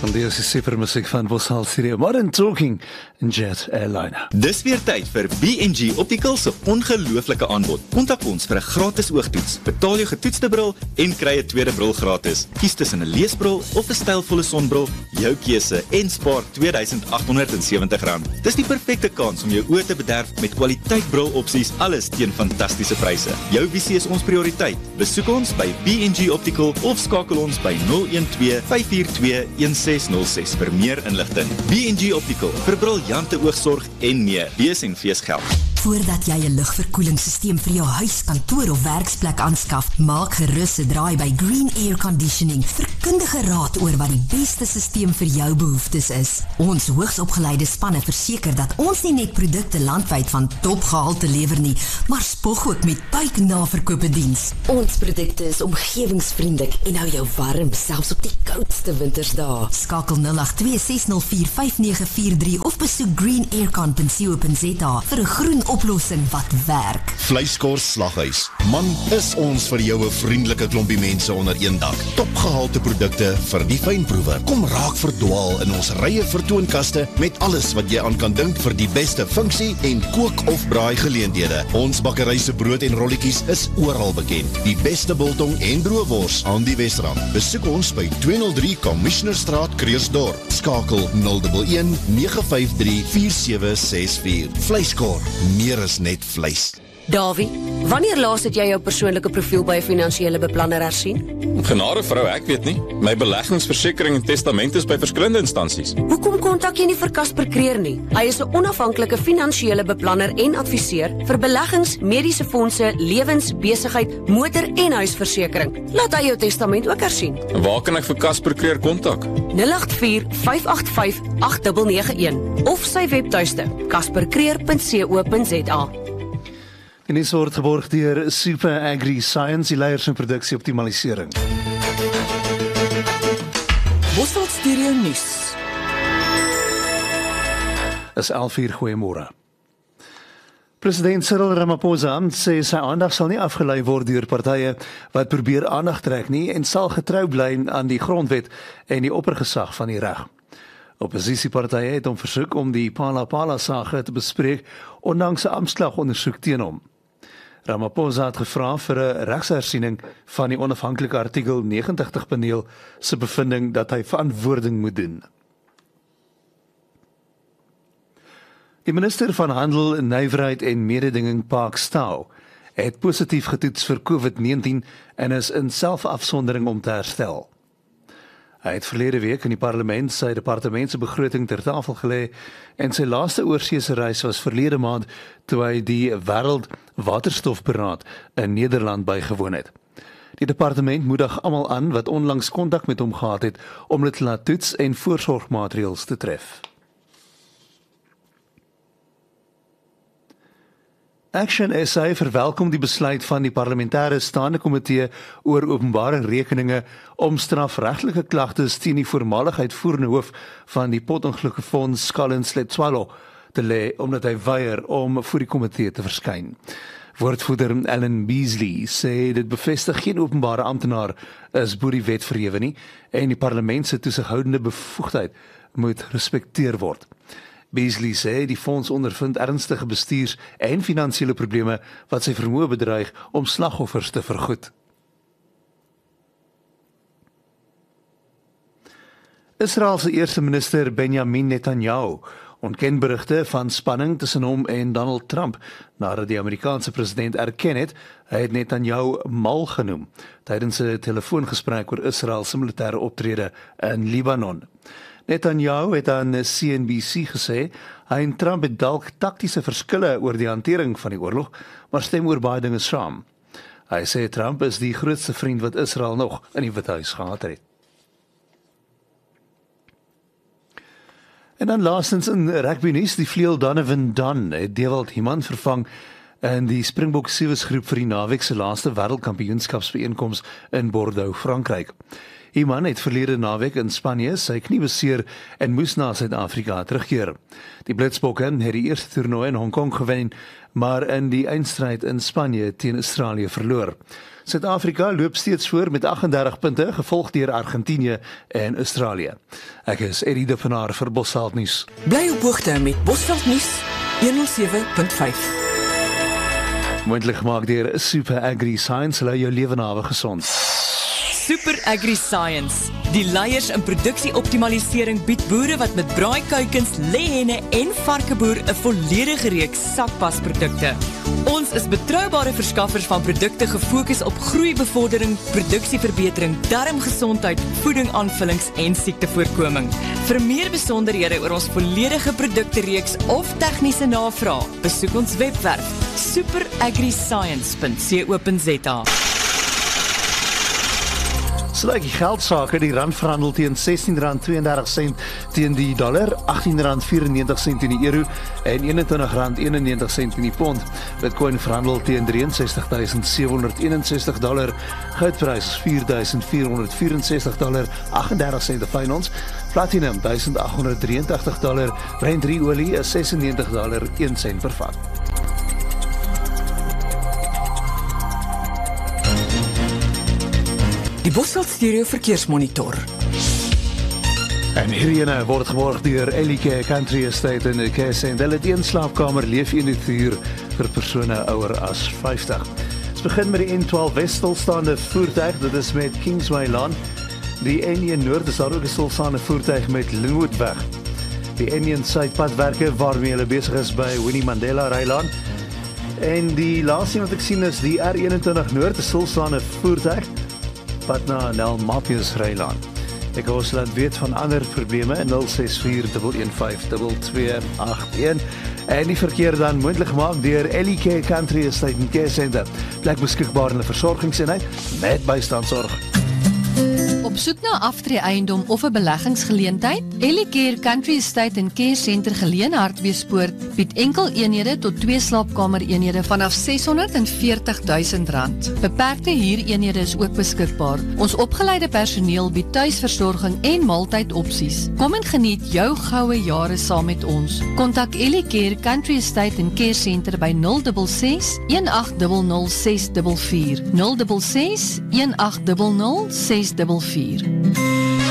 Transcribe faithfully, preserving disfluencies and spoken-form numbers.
En dit is die supermuziek van Boshal Studio Modern Talking en Jet Airliner. Dis weer tyd vir B en G Optical se ongelooflike aanbod. Kontak ons vir 'n gratis oogtoets. Betaal jou getoetste bril en kry 'n tweede bril gratis. Kies tussen 'n leesbril of 'n stylvolle sonbril, jou keuse en spaar twee duisend agt honderd en sewentig rand. Dis die perfekte kans om jou oë te bederf met kwaliteit brilopsies, alles teen fantastiese pryse. Jou visie is ons prioriteit. Besoek ons by B en G Optical of skakel ons by nul een twee vyf vier twee een ses nul ses vir meer inligting. B en G Optical vir briljante oogsorg en meer. Bees en feesgeld. Voordat jy 'n lugverkoelingssysteem vir jou huis, kantoor of werksplek aanskaf, maak gerus 'n draai by Green Air Conditioning vir kundige raad oor wat die beste systeem vir jou behoeftes is. Ons hoogsopgeleide spanne verseker dat ons nie net produkte landwyd van topgehalte lewer nie, maar spog ook met buiknaverkope diens. Ons produkte is omgewingsvriendelik en hou jou warm, selfs op die koudste wintersdae. Skakel nul agt twee ses nul vier vyf nege vier drie of besoek green aircon punt co punt za vir 'n groen oplossing wat werk. Vleiskors Slaghuis. Man, is ons vir jou 'n vriendelike klompie mense onder een dak. Topgehalte produkte vir die fynproewer. Kom raak verdwaal in ons rye vertoonkaste met alles wat jy aan kan dink vir die beste funksie en kook of braai geleenthede. Ons bakkery se brood en rolletjies is oral bekend. Die beste biltong en droëwors aan die Wesrand. Besoek ons by tweehonderd drie Commissionerstraat, Krugersdorp. Skakel nul een een nege vyf drie vier sewe ses vier. Vleiskor, meer is net vleis. Davie, wanneer laas het jy jou persoonlike profiel by 'n finansiële beplanner hersien? Genade vrou, ek weet nie. My beleggingsversekering en testament is by verskillende instansies. Hoekom kontak jy nie vir Casper Creer nie? Hy is 'n onafhanklike finansiële beplanner en adviseur vir beleggings, mediese fondse, lewens, besigheid, motor en huisversekering. Laat hy jou testament ook hersien. En waar kan ek vir Casper Creer kontak? nul agt vier vyf agt vyf agt nege nege een of sy webtuiste casper creer punt co punt za. En die soort geborg deur Super Agri Science, die leiers in produksieoptimalisering. Boshal Studio Nuus. Is elf uur, goeiemôre. President Cyril Ramaphosa sê sy aandag sal nie afgelei word deur partye wat probeer aandag trek nie en sal getrou bly aan die grondwet en die oppergesag van die reg. Opposisiepartye het hom versoek om die Phala-Phala saak te bespreek ondanks 'n amptklagondersoek teen hom. Ramaphosa het gevra vir 'n regshersiening van die onafhanklike artikel negentig paneel se bevinding dat hy verantwoording moet doen. Die minister van Handel, Nywerheid en Mededinging, Park Stau, het positief getoets vir COVID negentien en is in selfafsondering om te herstel. Hy het verlede week in die parlement sy departement se begroting ter tafel gelê en sy laaste oorseese reis was verlede maand toe hy die Wêreld Waterstofberaad in Nederland bygewoon het. Die departement moedig almal aan wat onlangs kontak met hom gehad het om dit te laat toets en voorsorgmaatreëls te tref. Action S A verwelkom die besluit van die parlementêre staande komitee oor openbare rekeninge om strafregtelike klagtes teen die voormalige uitvoerende hoof van die potongelukfonds Colin Sletswalo te lê omdat hy weier om voor die komitee te verskyn. Woordvoerder Alan Beasley sê dit bevestig geen openbare amptenaar is bo die wet verhewe nie en die parlement se toesighoudende bevoegdheid moet gerespekteer word. Beasley sê die fonds ondervind ernstige bestuurs- en finansiële probleme wat sy vermoë bedreig om slagoffers te vergoed. Israel se eerste minister Benjamin Netanyahu ontken berigte van spanning tussen hom en Donald Trump nadat die Amerikaanse president erken het hy het Netanyahu mal genoem tydens 'n telefoongesprek oor Israel se militêre optrede in Libanon. Netanyahu het aan C N B C gesê hy en Trump het dalk taktiese verskille oor die hantering van die oorlog, maar stem oor baie dinge saam. Hy sê Trump is die grootste vriend wat Israel nog in die Withuis gehad het. En dan laastens in rugby nuus, die vleuel Donovan Dunn het Dewald Hyman vervang in die Springbok Sevens groep vir die naweek se laaste wêreldkampioenskapsbyeenkoms in Bordeaux, Frankryk. Die man het verlede naweek in Spanje sy knie beseer en moes na Suid-Afrika terugkeer. Die Blitsbokke het die eerste toernooi in Hong Kong gewen, maar in die eindstryd in Spanje teen Australië verloor. Suid-Afrika loop steeds voor met agt en dertig punte, gevolg deur Argentinië en Australië. Ek is Eddie de Pinaar vir Bosveld nuus. Bly op hoogte met Bosveld nuus honderd sewe punt vyf. Moontlik gemaak deur Super Agri Science, hulle jou lewe nawe gesond. Super Agri Science, die leiers in produksieoptimalisering bied boere wat met braaikuikens, lêhenne en varkeboer 'n volledige reeks sakpasprodukte. Ons is betroubare verskaffers van produkte gefokus op groeibevordering, produksieverbetering, darmgesondheid, voedingaanvullings en siektevoorkoming. Vir meer besonderhede oor ons volledige produktereeks of tegniese navraag, besoek ons webwerf super agri science punt co punt za. Sluit die geldsake, die rand verhandel teen sestien rand tweeëndertig sent teen die dollar, agttien rand vyf-en-negentig sent teen die euro en eenentwintig rand eenennegentig sent teen die pond. Bitcoin verhandel teen drieënsestig duisend sewehonderd eenensestig dollar, goudprys vier duisend vierhonderd vyf en sestig dollar, agt-en-dertig sent per ons, platinum duisend agt honderd drie en agt dollar, Brent olie is sesennegentig dollar een sent per vat. Die Bosveld Stereo Verkeersmonitor. En hierheen word geborg deur Elike Country Estate in K S en hulle het een slaapkamer, leefeenheid huur vir persone ouer as vyftig. Ons begin met die N twaalf West stilstaande voertuig, dit is met Kingsway Laan. Die N een Noord is daar ook 'n stilstaande voertuig met Linwoodweg. Die N een Suidpadwerke waarmee hulle besig is by Winnie Mandela Rylaan. En die laaste wat ek sien is die R eenentwintig Noord, 'n stilstaande voertuig pad na Nel Mapius Rylaan. Ek hoor laat weet van ander probleme in nul ses vier een een vyf twee twee agt een en die verkeer dan moontlik gemaak deur L E K Country Estate and Care Center. Plek beskikbaar in 'n versorgingseenheid met bystandsorg. Op soek na aftreë eiendom of 'n beleggingsgeleentheid? L E K Country Estate and Care Center Geleen Hartbeespoort bied enkel eenhede tot twee slaapkamer eenhede vanaf seshonderd en veertig duisend rand. Beperkte huureenhede is ook beskikbaar. Ons opgeleide personeel bied tuisversorging en maaltydopsies. Kom en geniet jou goue jare saam met ons. Kontak L E K Country Estate and Care Center by nul ses ses een agt nul nul ses vier vier nul ses ses een agt nul nul ses vier vier.